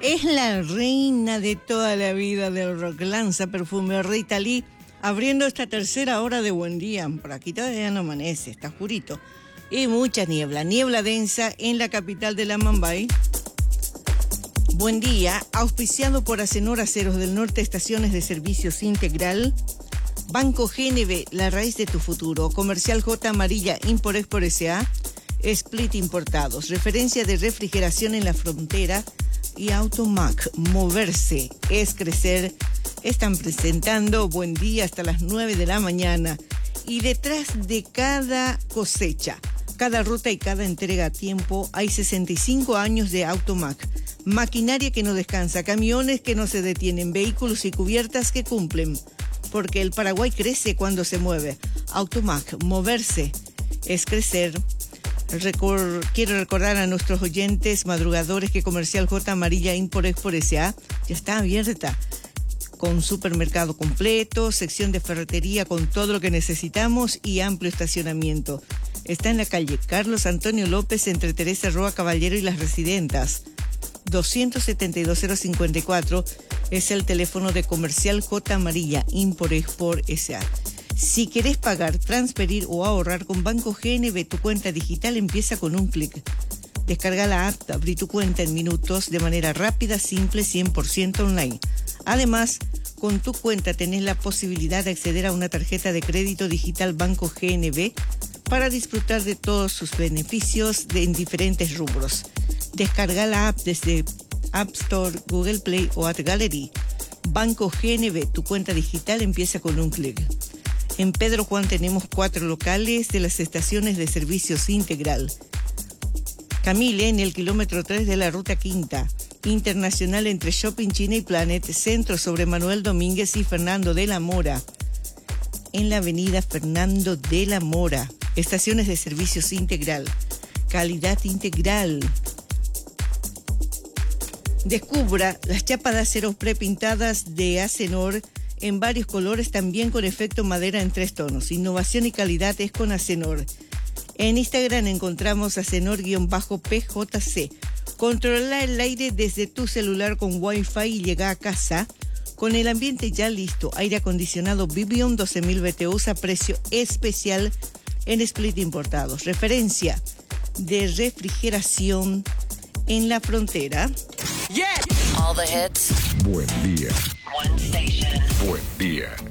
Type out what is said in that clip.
Es la reina de toda la vida del rock. Lanza perfume Rita Lee, abriendo esta tercera hora de Buen Día. Por aquí todavía no amanece, está oscurito. Y mucha niebla, niebla densa en la capital de la Mumbai. Buen Día, auspiciado por Acenor Aceros del Norte, Estaciones de Servicios Integral. Banco GNB, la raíz de tu futuro. Comercial J Amarilla, Import-Export S.A. Split Importados, referencia de refrigeración en la frontera. Y Automac, moverse es crecer. Están presentando Buen Día hasta las 9 de la mañana. Y detrás de cada cosecha, cada ruta y cada entrega a tiempo, hay 65 años de Automac. Maquinaria que no descansa, camiones que no se detienen, vehículos y cubiertas que cumplen. Porque el Paraguay crece cuando se mueve. Automac, moverse es crecer. Quiero recordar a nuestros oyentes madrugadores que Comercial J Amarilla Import-Export S.A. ya está abierta con supermercado completo, sección de ferretería con todo lo que necesitamos y amplio estacionamiento. Está en la calle Carlos Antonio López entre Teresa Roa Caballero y Las Residentas. 272-054 es el teléfono de Comercial J Amarilla Import-Export S.A. Si querés pagar, transferir o ahorrar con Banco GNB, tu cuenta digital empieza con un clic. Descarga la app, abrí tu cuenta en minutos de manera rápida, simple, 100% online. Además, con tu cuenta tenés la posibilidad de acceder a una tarjeta de crédito digital Banco GNB para disfrutar de todos sus beneficios en diferentes rubros. Descarga la app desde App Store, Google Play o App Gallery. Banco GNB, tu cuenta digital empieza con un clic. En Pedro Juan tenemos 4 locales de las estaciones de servicios integral. Camille en el kilómetro 3 de la ruta quinta. Internacional entre Shopping China y Planet. Centro sobre Manuel Domínguez y Fernando de la Mora. En la avenida Fernando de la Mora. Estaciones de servicios integral. Calidad integral. Descubra las chapas de acero prepintadas de Acenor en varios colores, también con efecto madera en 3 tonos. Innovación y calidad es con Acenor. En Instagram encontramos Acenor-PJC. Controla el aire desde tu celular con Wi-Fi y llega a casa con el ambiente ya listo. Aire acondicionado Vivion 12.000 BTUs a precio especial en Split Importados. Referencia de refrigeración en la frontera. Yeah. All the hits. Buen Día. One station. Buen Día.